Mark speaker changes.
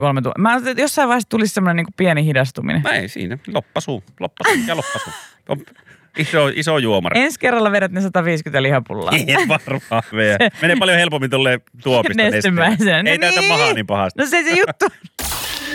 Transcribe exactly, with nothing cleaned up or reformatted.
Speaker 1: Kolme tuntia. Mä jossain vaiheessa tulisi semmoinen niin kuin pieni hidastuminen.
Speaker 2: Mä ei siinä. Loppasu, loppasu ja loppasu. Iso, iso juomari.
Speaker 1: Ensi kerralla vedät ne sata viisikymmentä lihapullaa.
Speaker 2: Ei varmaan vielä. Menee paljon helpommin tolleen tuopista
Speaker 1: nestemäisenä.
Speaker 2: Ei
Speaker 1: No
Speaker 2: täytä
Speaker 1: niin.
Speaker 2: mahaa niin pahasti.
Speaker 1: No se se juttu.